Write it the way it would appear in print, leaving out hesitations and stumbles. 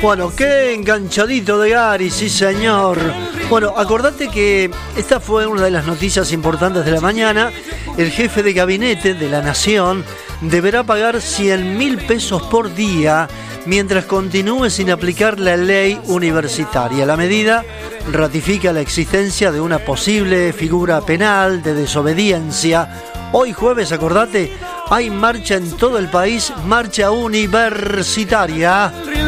Bueno, qué enganchadito de Gary, sí señor. Bueno, acordate que esta fue una de las noticias importantes de la mañana. El jefe de gabinete de la Nación deberá pagar 100.000 pesos por día mientras continúe sin aplicar la ley universitaria. La medida ratifica la existencia de una posible figura penal de desobediencia. Hoy jueves, acordate, hay marcha en todo el país, marcha universitaria.